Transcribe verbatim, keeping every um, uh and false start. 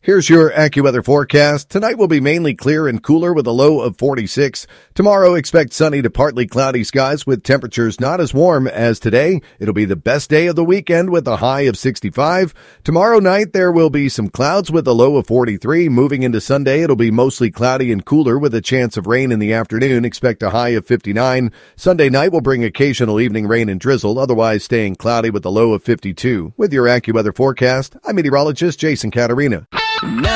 Here's your AccuWeather forecast. Tonight will be mainly clear and cooler with a low of forty-six. Tomorrow, expect sunny to partly cloudy skies with temperatures not as warm as today. It'll be the best day of the weekend with a high of sixty-five. Tomorrow night, there will be some clouds with a low of forty-three. Moving into Sunday, it'll be mostly cloudy and cooler with a chance of rain in the afternoon. Expect a high of fifty-nine. Sunday night will bring occasional evening rain and drizzle, otherwise staying cloudy with a low of fifty-two. With your AccuWeather forecast, I'm meteorologist Jason Caterina.